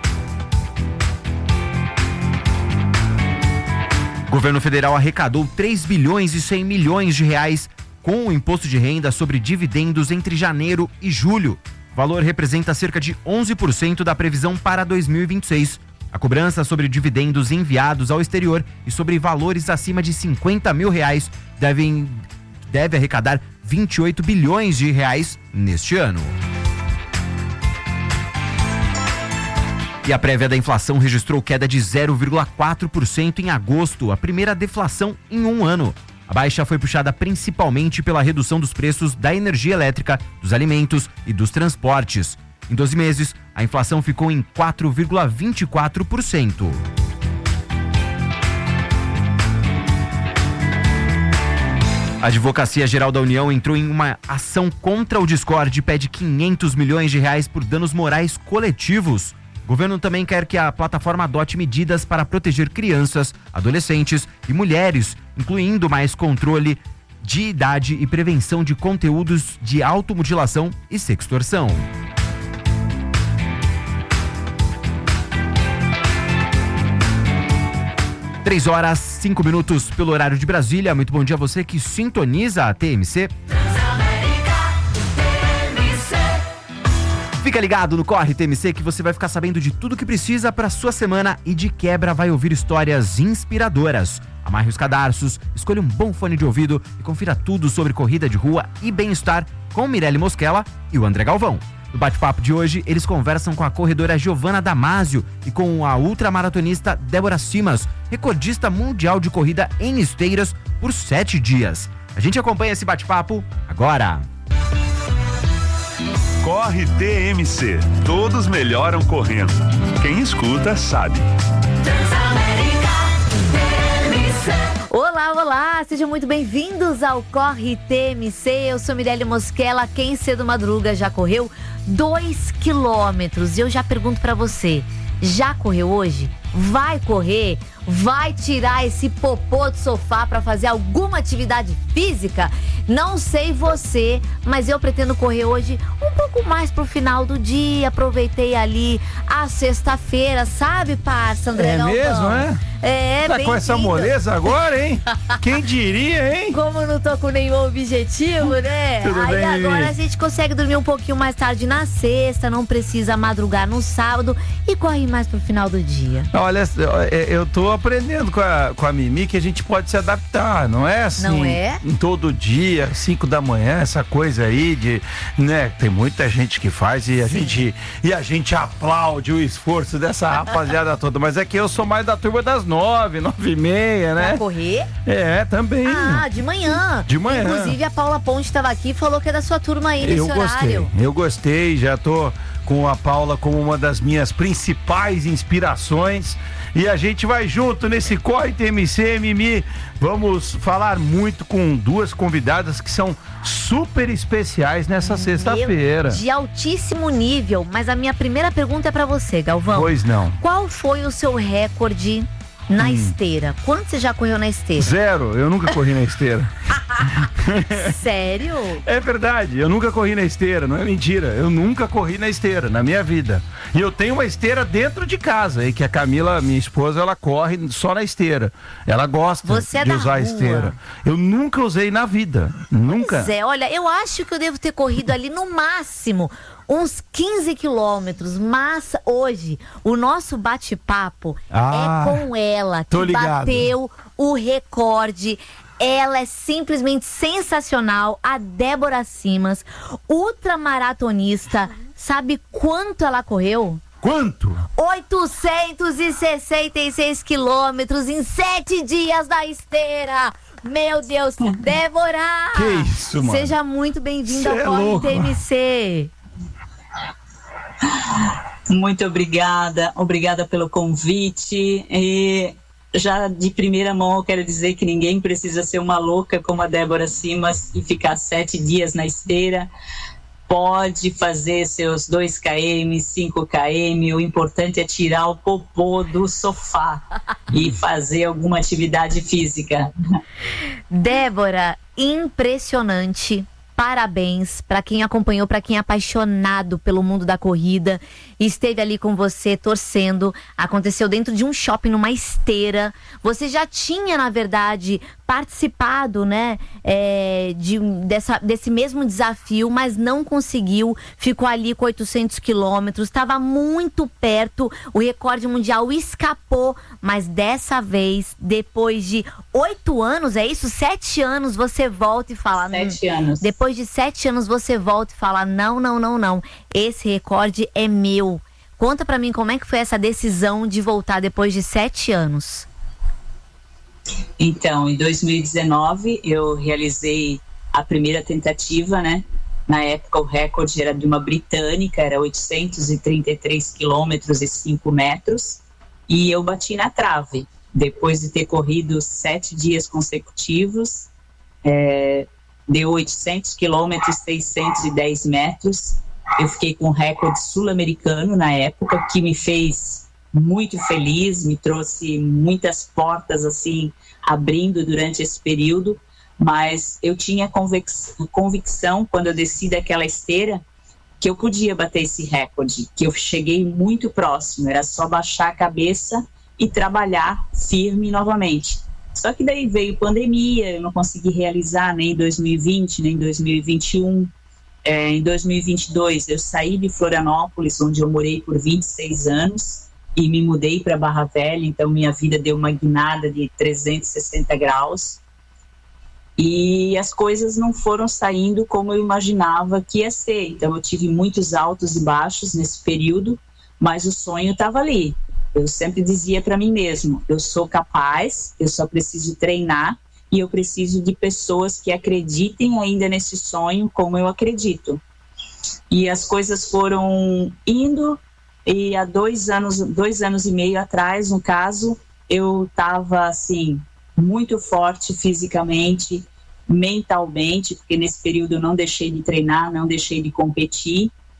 O governo federal arrecadou 3 bilhões e 100 milhões de reais com o imposto de renda sobre dividendos entre janeiro e julho. O valor representa cerca de 11% da previsão para 2026. A cobrança sobre dividendos enviados ao exterior e sobre valores acima de R$50 mil deve arrecadar 28 bilhões de reais neste ano. E a prévia da inflação registrou queda de 0,4% em agosto, a primeira deflação em um ano. A baixa foi puxada principalmente pela redução dos preços da energia elétrica, dos alimentos e dos transportes. Em 12 meses, a inflação ficou em 4,24%. A Advocacia Geral da União entrou em uma ação contra o Discord e pede R$500 milhões por danos morais coletivos. O governo também quer que a plataforma adote medidas para proteger crianças, adolescentes e mulheres, incluindo mais controle de idade e prevenção de conteúdos de automutilação e sextorção. Três horas, 5 minutos pelo horário de Brasília. Muito bom dia a você que sintoniza a TMC. Fica ligado no Corre TMC que você vai ficar sabendo de tudo que precisa para sua semana e de quebra vai ouvir histórias inspiradoras. Amarre os cadarços, escolha um bom fone de ouvido e confira tudo sobre corrida de rua e bem-estar com Mirelle Mosquela e o André Galvão. No bate-papo de hoje, eles conversam com a corredora Giovana Damasio e com a ultramaratonista Débora Simas, recordista mundial de corrida em esteiras por 7 dias. A gente acompanha esse bate-papo agora. Corre TMC. Todos melhoram correndo. Quem escuta sabe. Olá, olá! Sejam muito bem-vindos ao Corre TMC. Eu sou Mirelle Mosquela. Quem cedo madruga já correu 2 quilômetros. E eu já pergunto pra você, Já correu hoje? Vai correr? Vai tirar esse popô do sofá para fazer alguma atividade física? Não sei você, mas eu pretendo correr hoje um pouco mais pro final do dia. Aproveitei ali a sexta-feira, sabe, parça, André Galvão? Mesmo, é? É, tá com essa moleza agora, hein? Quem diria, hein? Como eu não tô com nenhum objetivo, né? Tudo Aí bem, agora Mimi? a gente consegue dormir um pouquinho mais tarde na sexta, não precisa madrugar no sábado e corre mais pro final do dia. Olha, eu tô aprendendo com a Mimi que a gente pode se adaptar, não é assim? Não é? Em todo dia, 5 da manhã, essa coisa aí de, né? Tem muita gente que faz e a gente aplaude o esforço dessa rapaziada toda, mas é que eu sou mais da turma das 9h30, né? Pra correr? É, também. Ah, de manhã. De manhã. Inclusive a Paula Ponte estava aqui e falou que é da sua turma aí nesse horário. Eu gostei, já tô com a Paula como uma das minhas principais inspirações e a gente vai junto nesse Corre TMC, Mimi. Vamos falar muito com duas convidadas que são super especiais nessa sexta-feira. De altíssimo nível, mas a minha primeira pergunta é pra você, Galvão. Pois não. Qual foi o seu recorde na esteira? Quanto você já correu na esteira? 0, eu nunca corri na esteira. Sério? É verdade, eu nunca corri na esteira, não é mentira. Eu nunca corri na esteira na minha vida. E eu tenho uma esteira dentro de casa, e que a Camila, minha esposa, ela corre só na esteira. Ela gosta de usar a esteira. Eu nunca usei na vida, nunca. Pois é, olha, eu acho que eu devo ter corrido ali no máximo uns 15 quilômetros, mas hoje o nosso bate-papo é com ela, que bateu o recorde. Ela é simplesmente sensacional, a Débora Simas, ultramaratonista. Sabe quanto ela correu? Quanto? 866 quilômetros em 7 dias na esteira. Meu Deus, Débora! Que isso, mano? Seja muito bem-vinda ao louco, Corre TMC. Muito obrigada pelo convite. E já de primeira mão eu quero dizer que ninguém precisa ser uma louca como a Débora Simas e ficar 7 dias na esteira. Pode fazer seus 2 km, 5 km, o importante é tirar o popô do sofá e fazer alguma atividade física. Débora, impressionante. Parabéns para quem acompanhou, para quem é apaixonado pelo mundo da corrida, esteve ali com você torcendo. Aconteceu dentro de um shopping, numa esteira. Você já tinha, na verdade, participado, né, desse mesmo desafio, mas não conseguiu. Ficou ali com 800 quilômetros, estava muito perto. O recorde mundial escapou, mas dessa vez, depois de 8 anos, é isso? 7 anos, você volta e fala... 7 anos. Depois de 7 anos você volta e fala, não, esse recorde é meu. Conta pra mim como é que foi essa decisão de voltar depois de 7 anos. Então, em 2019 eu realizei a primeira tentativa, né? Na época o recorde era de uma britânica, era 833 quilômetros e 5 metros, e eu bati na trave. Depois de ter corrido 7 dias consecutivos, deu 800 quilômetros, 610 metros. Eu fiquei com um recorde sul-americano na época, que me fez muito feliz, me trouxe muitas portas assim, abrindo durante esse período, mas eu tinha convicção, quando eu desci daquela esteira, que eu podia bater esse recorde, que eu cheguei muito próximo, era só baixar a cabeça e trabalhar firme novamente. Só que daí veio pandemia, eu não consegui realizar nem em 2020, nem em 2021. Em 2022 eu saí de Florianópolis, onde eu morei por 26 anos, e me mudei para Barra Velha, então minha vida deu uma guinada de 360 graus. E as coisas não foram saindo como eu imaginava que ia ser. Então eu tive muitos altos e baixos nesse período, mas o sonho estava ali. Eu sempre dizia para mim mesmo, eu sou capaz, eu só preciso treinar e eu preciso de pessoas que acreditem ainda nesse sonho como eu acredito. E as coisas foram indo, e há 2 anos e meio atrás, no caso, eu estava assim, muito forte fisicamente, mentalmente, porque nesse período eu não deixei de treinar, não deixei de competir.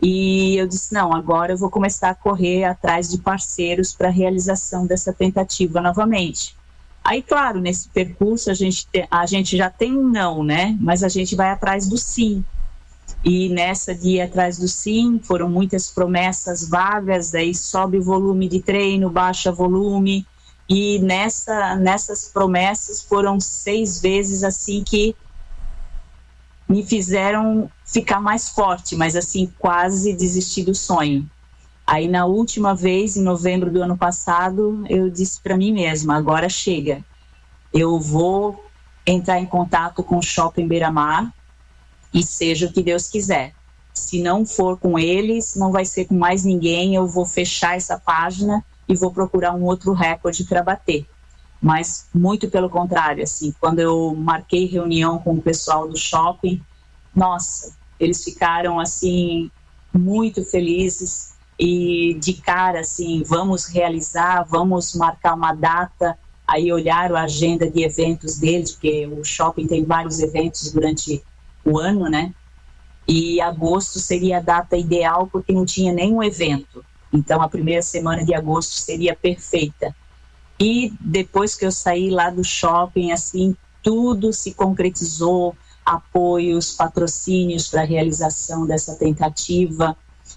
E eu disse, não, agora eu vou começar a correr atrás de parceiros para a realização dessa tentativa novamente. Aí, claro, nesse percurso a gente já tem um não, né? Mas a gente vai atrás do sim. E nessa de ir atrás do sim, foram muitas promessas vagas, daí sobe o volume de treino, baixa volume. E nessas promessas foram 6 vezes assim que me fizeram ficar mais forte, mas assim, quase desistir do sonho. Aí na última vez, em novembro do ano passado, eu disse para mim mesma, agora chega. Eu vou entrar em contato com o Shopping Beira-Mar e seja o que Deus quiser. Se não for com eles, não vai ser com mais ninguém, eu vou fechar essa página e vou procurar um outro recorde para bater. Mas muito pelo contrário, assim, quando eu marquei reunião com o pessoal do shopping, nossa, eles ficaram assim muito felizes e de cara assim, vamos realizar, vamos marcar uma data. Aí olharam a agenda de eventos deles, porque o shopping tem vários eventos durante o ano, né? E agosto seria a data ideal porque não tinha nenhum evento. Então a primeira semana de agosto seria perfeita. E depois que eu saí lá do shopping, assim, tudo se concretizou, apoios, patrocínios para a realização dessa tentativa.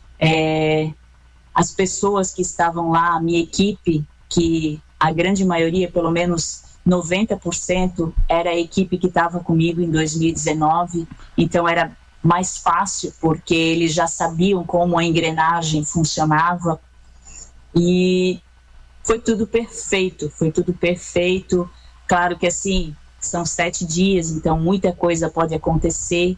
As pessoas que estavam lá, a minha equipe, que a grande maioria, pelo menos 90%, era a equipe que estava comigo em 2019, então era mais fácil, porque eles já sabiam como a engrenagem funcionava. E foi tudo perfeito. Claro que assim, são 7 dias, então muita coisa pode acontecer,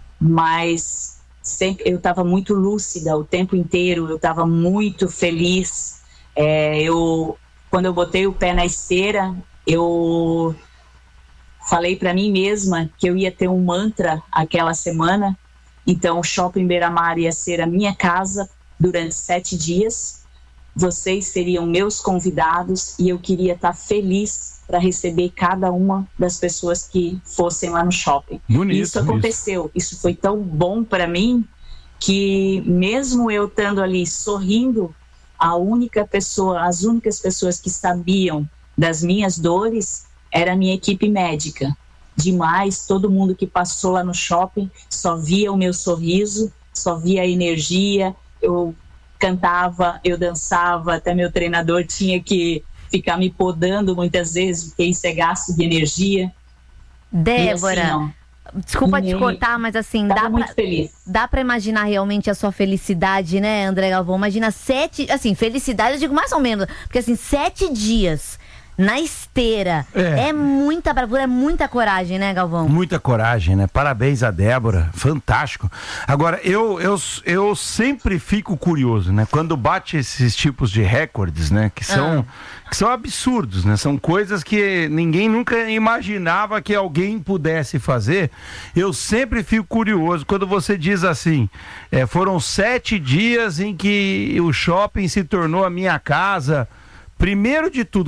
mas sempre, eu estava muito lúcida o tempo inteiro, eu estava muito feliz. Quando eu botei o pé na esteira, eu falei para mim mesma que eu ia ter um mantra aquela semana. Então o Shopping Beira-Mar ia ser a minha casa durante 7 dias. Vocês seriam meus convidados e eu queria estar feliz para receber cada uma das pessoas que fossem lá no shopping. Bonito, isso aconteceu. Isso foi tão bom para mim que mesmo eu estando ali sorrindo, as únicas pessoas que sabiam das minhas dores era a minha equipe médica. Demais, todo mundo que passou lá no shopping só via o meu sorriso, só via a energia. Eu cantava, eu dançava, até meu treinador tinha que ficar me podando muitas vezes, porque isso é gasto de energia. Débora, assim, desculpa te cortar, mas assim, dá pra imaginar realmente a sua felicidade, né, André Galvão? Imagina 7, assim, felicidade eu digo mais ou menos, porque assim, 7 dias na esteira, é muita bravura, é muita coragem, né, Galvão? Muita coragem, né? Parabéns a Débora, fantástico. Agora, eu sempre fico curioso, né? Quando bate esses tipos de recordes, né? Que são absurdos, né? São coisas que ninguém nunca imaginava que alguém pudesse fazer. Eu sempre fico curioso quando você diz assim, foram 7 dias em que o shopping se tornou a minha casa. Primeiro de tudo,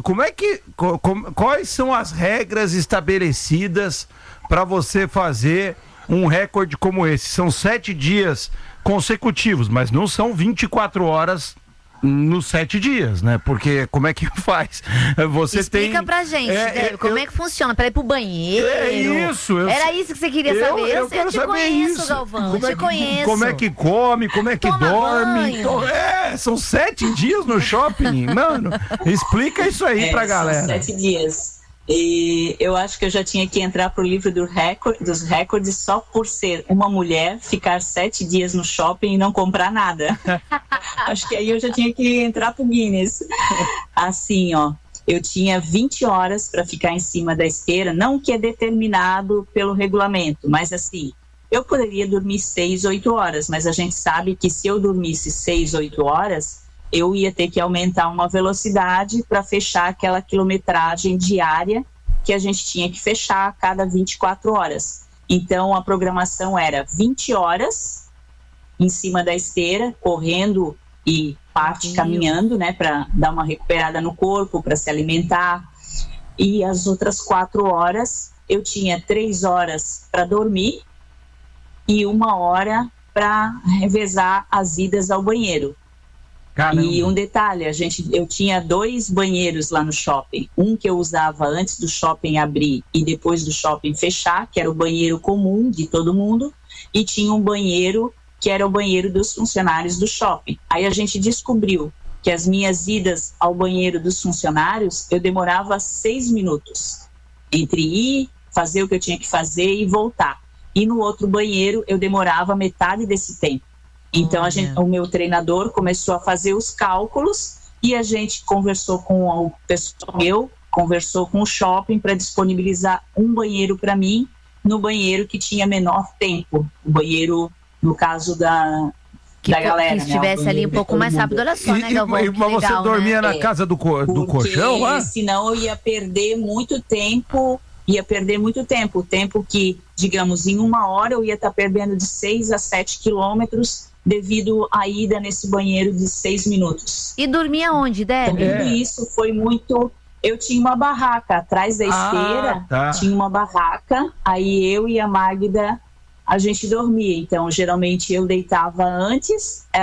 quais são as regras estabelecidas para você fazer um recorde como esse? São 7 dias consecutivos, mas não são 24 horas nos 7 dias, né? Porque como é que faz? Explica pra gente, como é que funciona? Para ir pro banheiro? Era isso que você queria saber? Eu te conheço, isso. Galvão, eu te conheço. Como é que come, como é que dorme? São 7 dias no shopping, mano. Explica isso aí pra galera. São 7 dias. E eu acho que eu já tinha que entrar pro livro dos recordes só por ser uma mulher, ficar 7 dias no shopping e não comprar nada. Acho que aí eu já tinha que entrar pro Guinness. Assim, ó, eu tinha 20 horas para ficar em cima da esteira, não que é determinado pelo regulamento, mas assim, eu poderia dormir 6, 8 horas, mas a gente sabe que se eu dormisse 6, 8 horas, eu ia ter que aumentar uma velocidade para fechar aquela quilometragem diária que a gente tinha que fechar a cada 24 horas. Então, a programação era 20 horas em cima da esteira, correndo e parte caminhando, né, para dar uma recuperada no corpo, para se alimentar. E as outras 4 horas, eu tinha 3 horas para dormir e 1 hora para revezar as idas ao banheiro. Caramba. E um detalhe, eu tinha 2 banheiros lá no shopping. Um que eu usava antes do shopping abrir e depois do shopping fechar, que era o banheiro comum de todo mundo, e tinha um banheiro que era o banheiro dos funcionários do shopping. Aí a gente descobriu que as minhas idas ao banheiro dos funcionários, eu demorava 6 minutos entre ir, fazer o que eu tinha que fazer e voltar. E no outro banheiro eu demorava metade desse tempo. Então o meu treinador começou a fazer os cálculos e a gente conversou com o pessoal, conversou com o shopping para disponibilizar um banheiro para mim no banheiro que tinha menor tempo. O banheiro, no caso da galera. Que estivesse, né, ali um pouco mais rápido, olha só, né, Galvão? Mas você dormia, né, na casa do colchão? Porque senão eu ia perder muito tempo. O tempo que, digamos, em 1 hora eu ia estar perdendo de 6 a 7 quilômetros devido à ida nesse banheiro de 6 minutos. E dormia onde, Débora? Tudo isso foi muito... Eu tinha uma barraca atrás da esteira, tinha uma barraca, aí eu e a Magda, a gente dormia. Então, geralmente eu deitava antes,